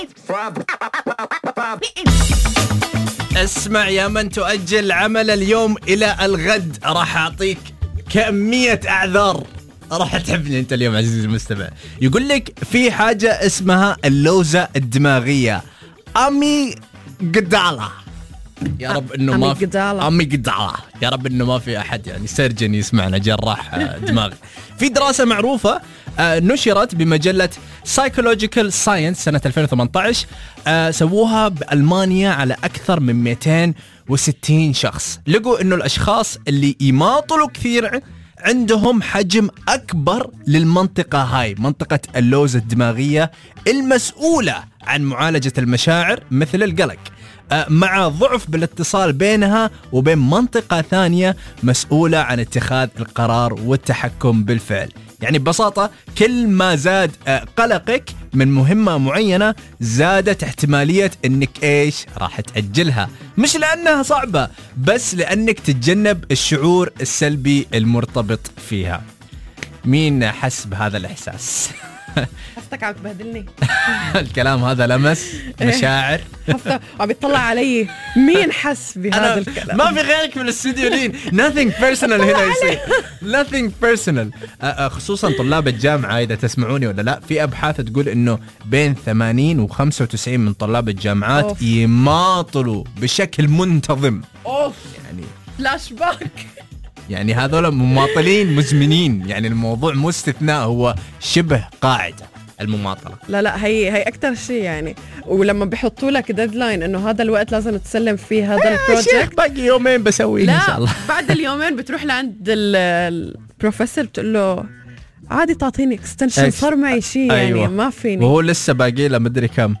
اسمع يا من تؤجل عمل اليوم إلى الغد، راح أعطيك كمية أعذار راح تحبني أنت اليوم عزيزي المستمع. يقول لك في حاجة اسمها اللوزة الدماغية، أمي قدالة. يا رب إنه ما في أمي قدالة، يا رب إنه ما في أحد يعني سيرجن يسمعنا جراح دماغ. في دراسة معروفة نشرت بمجلة Psychological Science سنة 2018، سووها بألمانيا على أكثر من 260 شخص. لقوا إنه الأشخاص اللي يماطلوا كثير عندهم حجم أكبر للمنطقة هاي، منطقة اللوزة الدماغية المسؤولة عن معالجة المشاعر مثل القلق، مع ضعف بالاتصال بينها وبين منطقة ثانية مسؤولة عن اتخاذ القرار والتحكم بالفعل. يعني ببساطة كل ما زاد قلقك من مهمة معينة زادت احتمالية انك ايش راح تأجلها، مش لانها صعبة بس لانك تتجنب الشعور السلبي المرتبط فيها. مين حس بهذا الإحساس؟ حفتك عم تبهدلني. الكلام هذا لمس مشاعر. حفتك عم بيطلع علي. مين حس بهذا الكلام؟ ما في غيرك في الاستوديو لين. nothing personal هنا يصير. nothing personal. خصوصا طلاب الجامعة إذا تسمعوني ولا لا، في أبحاث تقول إنه بين 80 و95 من طلاب الجامعات يماطلوا بشكل منتظم. يعني فلاش باك. يعني هذول مماطلين مزمنين، يعني الموضوع مو استثناء، هو شبه قاعدة المماطلة. لا هي أكتر شيء يعني. ولما بيحطوا لك ديدلاين إنه هذا الوقت لازم تسلم فيه هذا البروجكت، باقي يومين بسويه إن شاء الله. بعد اليومين بتروح لعند البروفيسور بتقول له عادي تعطيني اكستنشن، صار معي شيء يعني أيوة. ما فيني، وهو لسه باقي له مدري كم.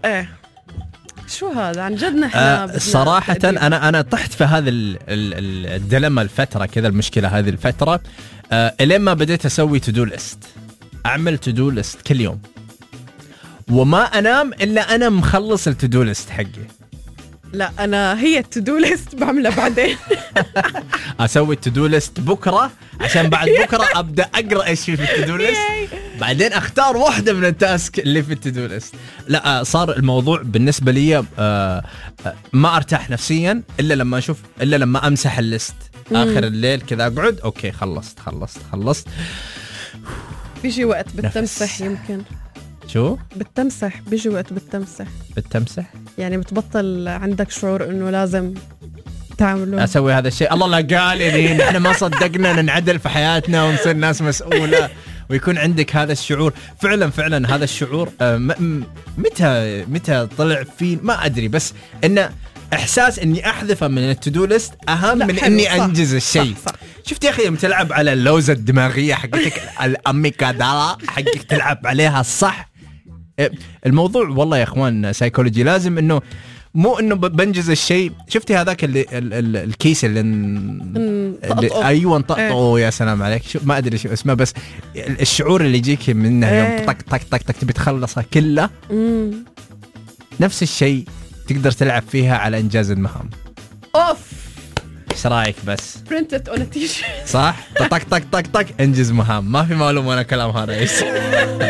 شو هذا عن جد نحن صراحة أنا طحت في هذا الدلما الفترة كذا، المشكلة هذه الفترة إلين ما بديت أسوي تدو ليست، أعمل تدو ليست كل يوم وما أنام إلا أنا مخلص التدو ليست حقي. لا أنا هي التدو ليست بعملها بعدين. أسوي التدو ليست بكرة عشان بعد بكرة أبدأ أقرأ إيش في التدو ليست، بعدين أختار واحدة من التاسك اللي في التدو ليست. لا صار الموضوع بالنسبة لي ما أرتاح نفسيا إلا لما أشوف، إلا لما أمسح الليست آخر الليل كذا أقعد أوكي خلصت. بيجي وقت بالتمسح يمكن. شو؟ بالتمسح بيجي وقت بالتمسح يعني بتبطل عندك شعور إنه لازم تعملوا. أسوي هذا الشيء. الله لا قال لي نحن ما صدقنا ننعدل في حياتنا ونصير ناس مسؤولة ويكون عندك هذا الشعور. فعلا هذا الشعور متى طلع فيه ما أدري، بس إنه إحساس إني أحذفه من التدو ليست أهم من إني صح أنجز الشيء. صح. شفت يا أخي لما تلعب على اللوزة الدماغية حقتك الأميكادالا حقك تلعب عليها صح. الموضوع والله يا إخوان سايكولوجي، لازم إنه مو إنه بنجز الشيء. شفتي هذاك الكيس اللي أيوة نطقطقه يا سلام عليك، شو ما أدري شو اسمه، بس الشعور اللي يجيك منه يوم طق تبي تخلصها كله. نفس الشيء تقدر تلعب فيها على إنجاز المهام. ايش رايك بس printed on a t-shirt؟ صح طق انجز مهام، ما في معلومة انا كلام هذا.